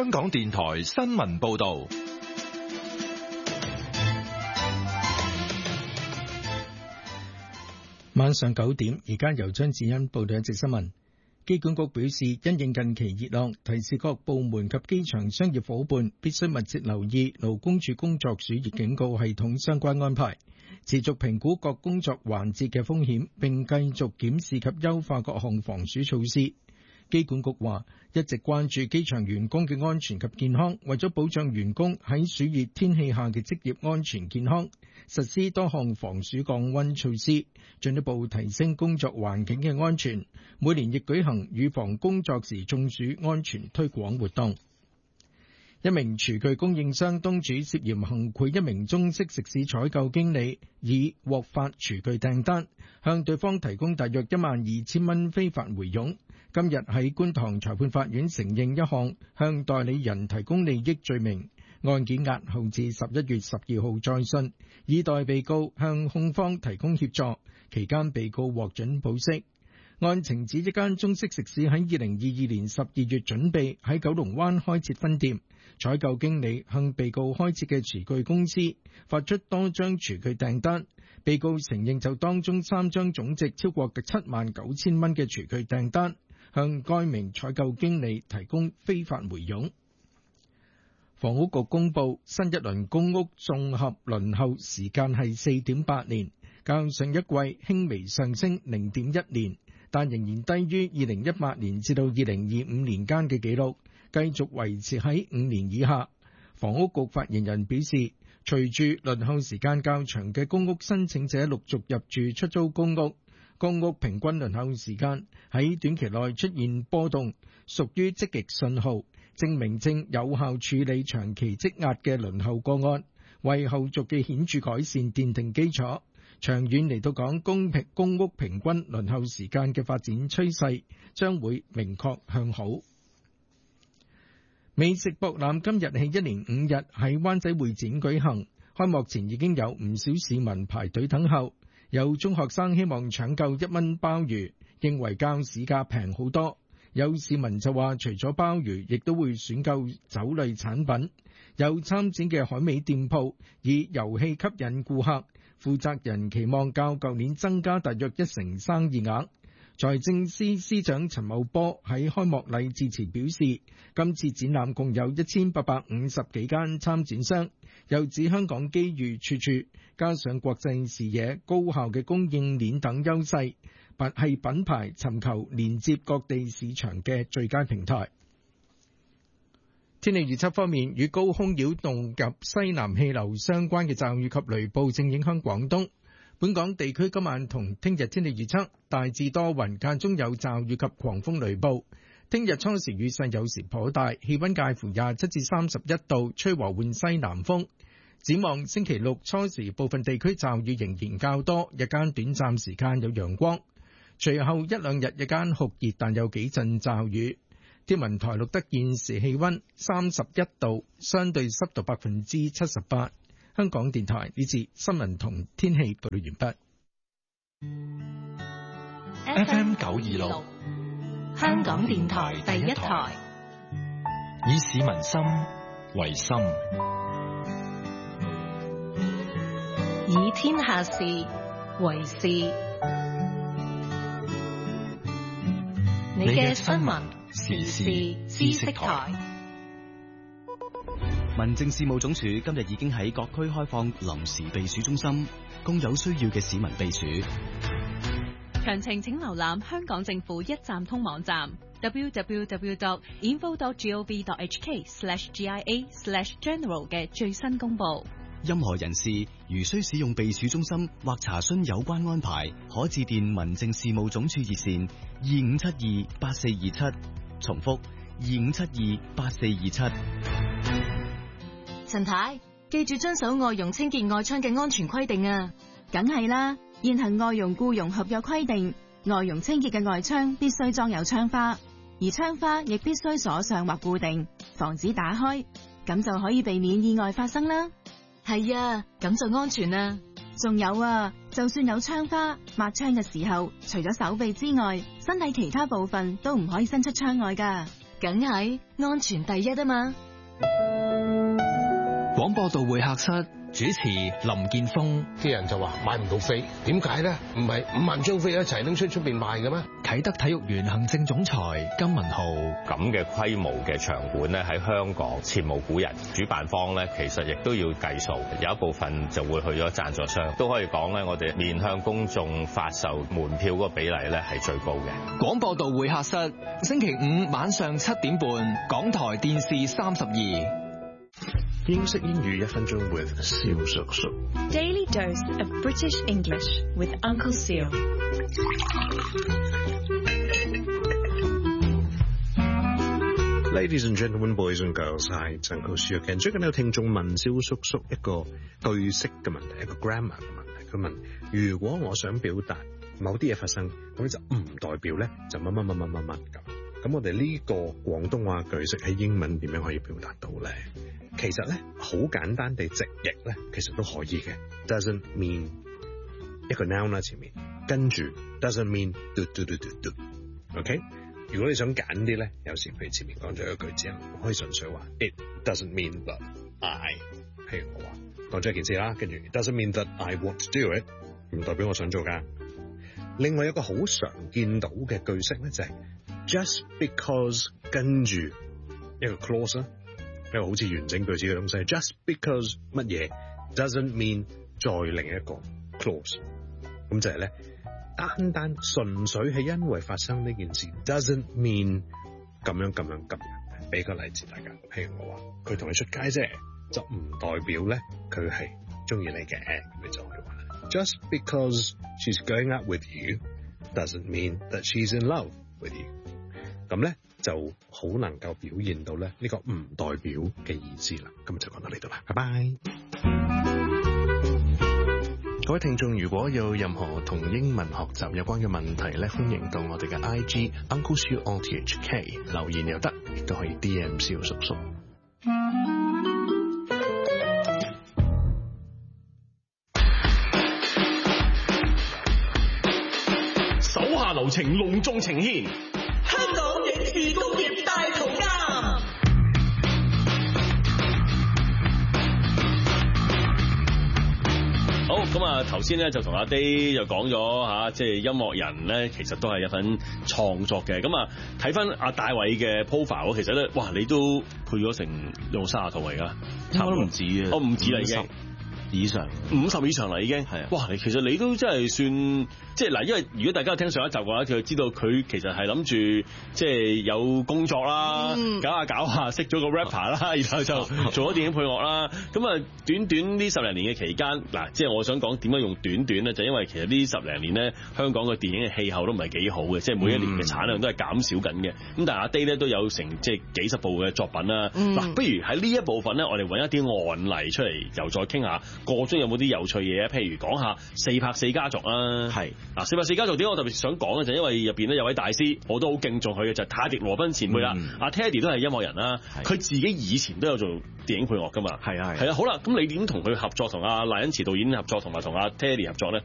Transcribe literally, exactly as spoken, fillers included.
香港電台新聞報道。 晚上九點，而家由張子欣報道一節新聞。機管局表示，因應近期熱浪，提示各部門及機場商業夥伴必須密切留意勞工處工作暑熱警告系統相關安排，持續評估各工作環節嘅風險，並繼續檢視及優化各項防暑措施。機管局話，一直關注機場員工嘅安全及健康，為咗保障員工喺暑熱天氣下嘅職業安全健康，實施多項防暑降溫措施，進一步提升工作環境嘅安全。每年亦舉行預防工作時中暑安全推廣活動。一名廚具供應商東主涉嫌行賄一名中式食肆採購經理，以獲發廚具訂單，向對方提供大約一萬二千蚊非法回佣。今日喺觀塘裁判法院承認一項向代理人提供利益罪名，案件押後至十一月十二號再訊，以待被告向控方提供協助。期間被告獲准保釋。案情指一間中式食肆喺二零二二年十二月準備喺九龍灣開設分店，採購經理向被告開設嘅廚具公司發出多張廚具訂單，被告承認就當中三張總值超過七萬九千蚊嘅廚具訂單，向該名採購經理提供非法回佣。房屋局公布新一輪公屋綜合輪候時間係四點八年，較上一季輕微上升零點一年，但仍然低於二零一八年至到二零二五年間嘅紀錄，繼續維持喺五年以下。房屋局發言人表示，隨住輪候時間較長嘅公屋申請者陸續入住出租公屋，公屋平均輪候時間喺短期內出現波動，屬於積極信號，證明正有效處理長期積壓嘅輪候個案，為後續嘅顯著改善奠定基礎。長遠嚟到講，公平公屋平均輪候時間嘅發展趨勢將會明確向好。美食博覽今日起一連五日喺灣仔會展舉行，開幕前已經有唔少市民排隊等候。有中學生希望搶購一蚊鮑魚，認為較市價平好多。有市民就話，除咗鮑魚，亦都會選購酒類產品。有參展嘅海味店鋪以遊戲吸引顧客，負責人期望較舊年增加大約一成生意額。財政司司長陳茂波喺開幕禮致辭表示，今次展覽共有一千八百五十幾間參展商，又指香港機遇處處，加上國際視野、高效嘅供應鏈等優勢，係品牌尋求連接各地市場嘅最佳平台。天氣預測方面，與高空擾動及西南氣流相關嘅驟雨及雷暴正影響廣東。本港地區今晚同聽日天氣預測大致多雲，間中有驟雨及狂風雷暴。聽日初時雨勢有時頗大，氣溫介乎廿七至三十一度，吹和緩西南風。展望星期六初時部分地區驟雨仍然較多，日間短暫時間有陽光。隨後一兩日日間酷熱，但有幾陣驟雨。天文台錄得現時氣溫三十一度，相對濕度百分之七十八。香港電台呢節新聞同天氣報道完畢。 F M 九二六， 香港電台第一台， 以市民心為心， 以天下事為事。你嘅新聞時事知識台。 民政事務總署今日已經喺各區開放臨時避暑中心，供有需要嘅市民避暑。 詳情請瀏覽香港政府一站通網站 double-u double-u double-u dot info dot gov dot h k slash g i a slash general 嘅最新公佈。 任何人士如需使用避暑中心或查詢有關安排，可致電民政事務總署熱線二五七二八四二七，重複二五七二八四二七。 陳太，記住遵守外傭清潔外窗嘅安全規定啊！ 梗係啦，現行外傭僱傭合約規定，外傭清潔嘅外窗必須裝有窗花，而窗花亦必須鎖上或固定，防止打開，咁就可以避免意外發生啦。 係啊，咁就安全啦。 仲有啊，就算有窗花，抹窗嘅時候，除咗手臂之外，身體其他部分都唔可以伸出窗外㗎。 梗係安全第一啊嘛。 廣播道會客室主持林健鋒。 啲人就話買唔到飛，點解咧？唔係五萬張飛一齊拎出出邊賣嘅咩？ 啟德體育園行政總裁金文浩。 咁嘅規模嘅場館咧，喺香港前無古人。主辦方咧，其實亦都要計數，有一部分就會去咗贊助商。都可以講咧，我哋面向公眾發售門票嗰個比例咧係最高嘅。 廣播道會客室星期五晚上七點半，港台電視三十二。 英式英語一分鐘 with 蕭叔叔。 Daily dose of British English with Uncle Seal。 Ladies and gentlemen, boys and girls, hi, it's Uncle Seal again。最近有聽眾問蕭叔叔一個句式嘅問題，一個 grammar 嘅問題。佢問：如果我想表達某啲嘢發生，咁就唔代表咧就乜乜乜乜乜乜咁。咁我哋呢個廣東話句式喺英文點樣可以表達到咧？其實咧好簡單地直譯咧，其實都可以嘅。Doesn't mean 一個 noun 啦前面，跟住 doesn't mean do do do do do。OK， 如果你想揀啲咧，有時譬如前面講咗一個句子，可以純粹話 It doesn't mean that I。譬如我話講咗一件事啦，跟住 It doesn't mean that I want to do it， 唔代表我想做㗎。另外有個好常見到嘅句式咧，就係 just because 跟住一個 clause 啦。一個好似完整句子嘅東西 ，just because 乜嘢 doesn't mean 再另一個 clause， 咁就係咧，單單純粹係因為發生呢件事 doesn't mean 咁樣咁樣咁樣。俾個例子大家，譬如我話佢同你出街啫，就唔代表咧佢係中意你嘅，咁你就可以話 just because she's going out with you doesn't mean that she's in love with you。咁咧就好能夠表現到咧呢個唔代表嘅意思啦。咁就講到呢度啦，拜拜。各位聽眾，如果有任何同英文學習有關嘅問題咧，歡迎到我哋嘅 I G Uncle Siu O T H K 留言又得，亦都可以 D M 蕭叔叔。 手下留情，隆重呈獻香港影視工業大圖鑑。好，咁啊，頭先咧就同阿 Day 就講咗吓，即係音樂人咧，其實都係一份創作嘅。咁啊，睇翻阿大偉嘅 profile， 其實咧，哇，你都去咗成有卅套嚟噶，差唔多唔止啊，哦，唔止啦已經。以上五十以上啦已經係啊！哇，其實你都真係算即係嗱，因為如果大家有聽上一集嘅話，就知道佢其實係諗住即係有工作啦，嗯、搞下搞下識咗個 rapper 啦，然後就做咗電影配樂啦。咁啊，短短呢十零年嘅期間，嗱，即係我想講點樣用短短咧，就因為其實呢十零年咧，香港嘅電影嘅氣候都唔係幾好嘅，即係每一年嘅產量都係減少緊嘅。咁、嗯、但係阿 Day 咧都有成即係幾十部嘅作品啦。嗱、嗯，不如喺呢一部分咧，我哋揾一啲案例出嚟，又再傾下。個中有冇啲有趣嘢啊？譬如講下四拍四家族啊，係嗱四拍四家族點解我特別想講咧？就因為入邊咧有位大師，我都好敬重佢嘅，就係、泰迪羅賓前輩啦。阿、嗯、Teddy 都係音樂人啦，佢自己以前都有做電影配樂噶嘛。係啊係啊，好啦，咁你點同佢合作？同阿賴恩慈導演合作，同埋同阿 Teddy 合作咧？